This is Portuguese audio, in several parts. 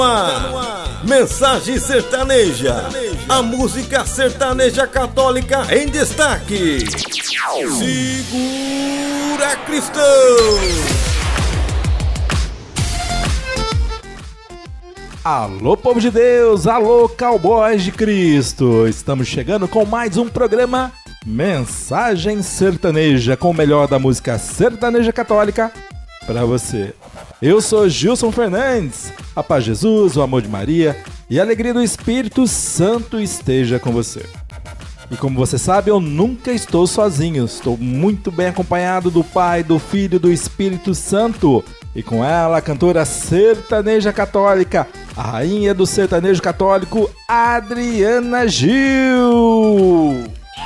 Mensagem Sertaneja, a música sertaneja católica em destaque. Segura Cristão. Alô, povo de Deus, alô, cowboys de Cristo. Estamos chegando com mais um programa Mensagem Sertaneja, com o melhor da música sertaneja católica para você. Eu sou Gilson Fernandes. A paz de Jesus, o amor de Maria e a alegria do Espírito Santo esteja com você. E como você sabe, eu nunca estou sozinho. Estou muito bem acompanhado do Pai, do Filho e do Espírito Santo. E com ela, a cantora sertaneja católica, a rainha do sertanejo católico, Adriana Gil.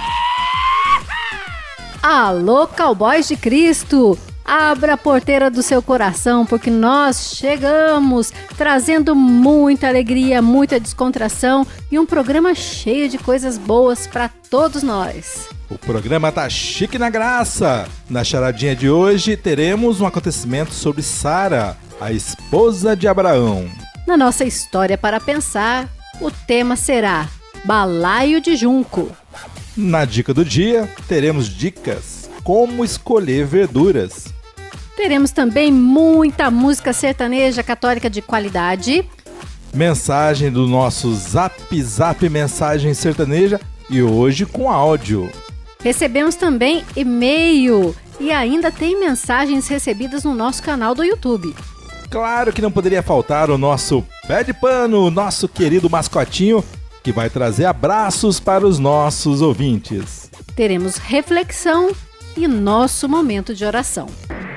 Alô, cowboys de Cristo! Abra a porteira do seu coração, porque nós chegamos trazendo muita alegria, muita descontração e um programa cheio de coisas boas para todos nós. O programa tá chique na graça. Na charadinha de hoje teremos um acontecimento sobre Sara, a esposa de Abraão. Na nossa história para pensar, o tema será Balaio de Junco. Na dica do dia, teremos dicas como escolher verduras. Teremos também muita música sertaneja católica de qualidade. Mensagem do nosso Zap Mensagem Sertaneja e hoje com áudio. Recebemos também e-mail e ainda tem mensagens recebidas no nosso canal do YouTube. Claro que não poderia faltar o nosso pé de pano, o nosso querido mascotinho, que vai trazer abraços para os nossos ouvintes. Teremos reflexão e nosso momento de oração.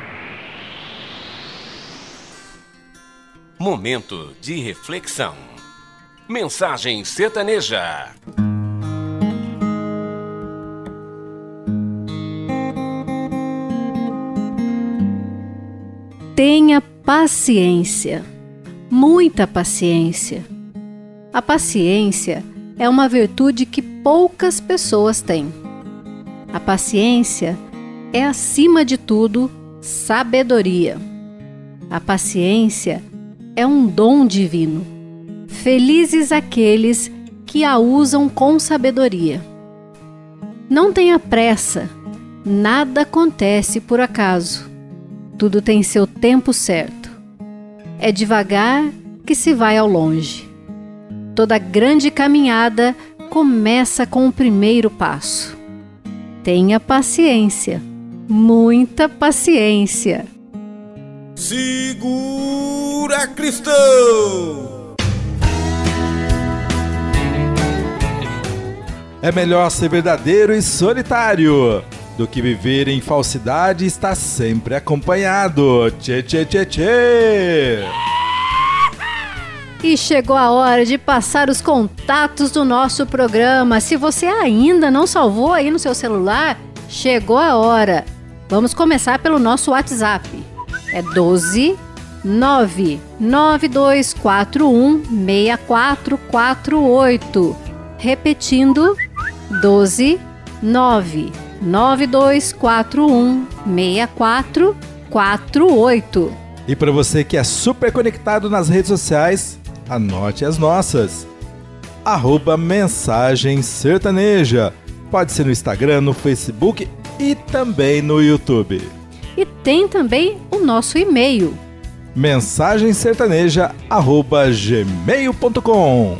Momento de reflexão. Mensagem sertaneja. Tenha paciência, muita paciência. A paciência é uma virtude que poucas pessoas têm. A paciência é, acima de tudo, sabedoria. A paciência é um dom divino. Felizes aqueles que a usam com sabedoria. Não tenha pressa, nada acontece por acaso. Tudo tem seu tempo certo. É devagar que se vai ao longe. Toda grande caminhada começa com o primeiro passo. Tenha paciência, muita paciência. Segura Cristão. É melhor ser verdadeiro e solitário do que viver em falsidade e estar sempre acompanhado. Tchê, tchê, tchê, tchê. E chegou a hora de passar os contatos do nosso programa. Se você ainda não salvou aí no seu celular, chegou a hora. Vamos começar pelo nosso WhatsApp. É 12 99241 6448. Repetindo, 12 99241 6448. E para você que é super conectado nas redes sociais, anote as nossas. @Mensagem Sertaneja. Pode ser no Instagram, no Facebook e também no YouTube. E tem também o nosso e-mail. mensagensertaneja@gmail.com.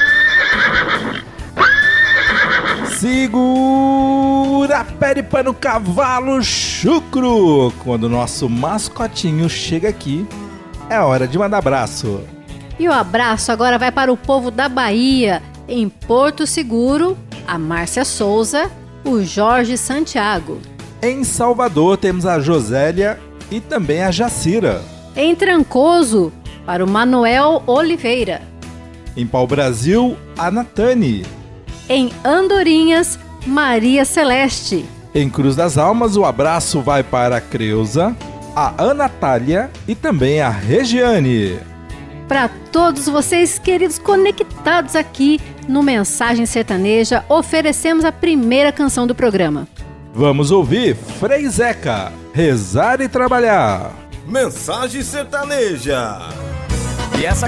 Segura pé de pano, cavalo chucro. Quando o nosso mascotinho chega aqui, é hora de mandar abraço. E o abraço agora vai para o povo da Bahia, em Porto Seguro, a Márcia Souza, o Jorge Santiago. Em Salvador temos a Josélia e também a Jacira. Em Trancoso, para o Manuel Oliveira. Em Pau-Brasil, a Natane. Em Andorinhas, Maria Celeste. Em Cruz das Almas, o abraço vai para a Creuza, a Anatália e também a Regiane. Para todos vocês, queridos conectados aqui no Mensagem Sertaneja, oferecemos a primeira canção do programa. Vamos ouvir Frei Zeca, Rezar e Trabalhar. Mensagem Sertaneja. E essa